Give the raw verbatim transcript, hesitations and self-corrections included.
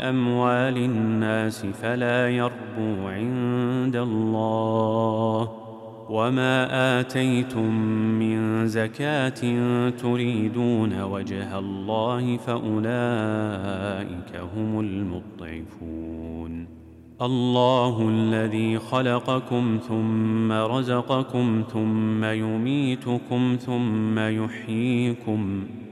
أموال الناس فلا يربو عند الله. وما آتيتم من زكاة تريدون وجه الله فأولئك هم المضعفون. الله الذي خلقكم ثم رزقكم ثم يميتكم ثم يحييكم